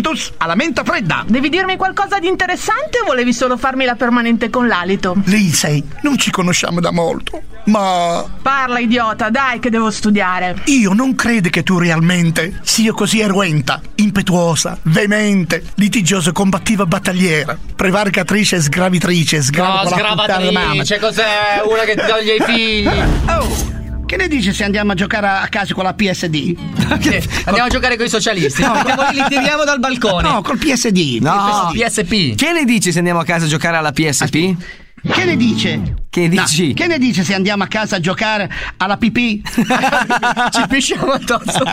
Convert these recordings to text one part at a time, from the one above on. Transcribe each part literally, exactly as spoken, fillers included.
ictus alla menta fredda. Devi dirmi qualcosa di interessante o volevi solo farmi la permanente con l'alito? Lindsay, non ci conosciamo da molto, ma... Parla, idiota, dai che devo studiare. Io non credo che tu realmente sia così eruenta, impetuosa, veemente, litigiosa, combattiva, battagliera, prevaricatrice, sgravitrice, sgrava No, con la puttana di mamma. sgravatrice, cos'è? Una che toglie i figli. Oh, che ne dici se andiamo a giocare a casa con la P S D? Andiamo a giocare con i socialisti. No, Andiamo lì, li tiriamo dal balcone. No, col P S D. No, P S P. che ne dici se andiamo a casa a giocare alla P S P? Che ne dice? Che dici? No, che ne dice se andiamo a casa a giocare alla pipì? Ci pisciamo addosso.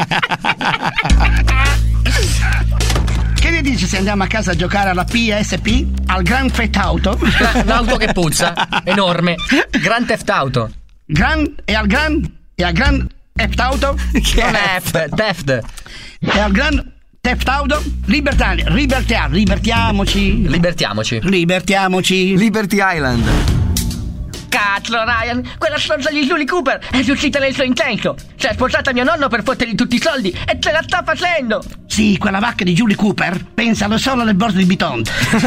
Che ne dice se andiamo a casa a giocare alla P S P? Al Grand Theft Auto? L'auto che puzza, enorme. Grand Theft Auto. Gran e al Gran e al Gran Theft Auto? Non è F, Theft. E al Gran Theft Auto? Libertà, libertà, libertiamoci. Libertiamoci. Libertiamoci. Liberty Island. Cazzo, Ryan, quella stronza di Julie Cooper è riuscita nel suo intento. Si è sposata mio nonno per fottergli tutti i soldi e ce la sta facendo. Sì, quella vacca di Julie Cooper pensa solo alle borse di Bitonto.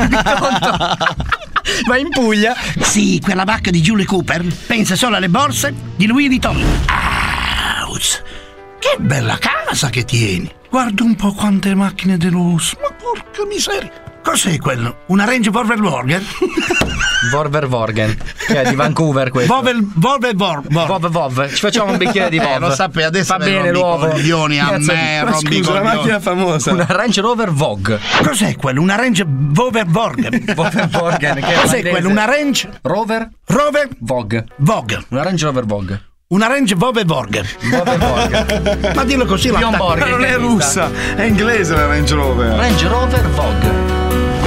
Ma in Puglia? Sì, quella vacca di Julie Cooper pensa solo alle borse di Louis Vuitton. Aus, che bella casa che tieni. Guarda un po' quante macchine di lusso. Ma porca miseria. Cos'è quello? Una Range Rover Vorgen? Vorver Vorgen, che è di Vancouver questo. Vovel, Vovel, Vor, Vor. Vov Vov. Ci facciamo un bicchiere di Vov. Eh, lo sapevi, adesso fa me bene rompi l'uovo. coglioni a Cazzo, me, ma rompi Scusa, la coglioni. macchina famosa. Una Range Rover Vogue. Cos'è quello? Una Range Rover Vorgen? Vover Vorgen, che è Cos'è olandese. quello? Una Range Rover Rover Vogue. Vogue. Una Range Rover Vogue. Una Range Rover Vorgen. Vover Vorgen. Ma dillo così la Bjorn attacco. Borg. Ma non è russa, è inglese la Range Rover. Range Rover Vogue.